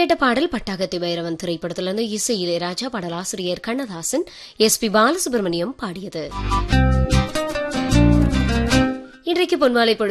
கேட்ட பாடல் பட்டாகத்தி பைரவன் திரைப்படத்திலிருந்து இசை இளையராஜா, பாடலாசிரியர் கண்ணதாசன், எஸ்.பி. பாலசுப்ரமணியம் பாடியது. இன்றைக்கு பொன்மாலை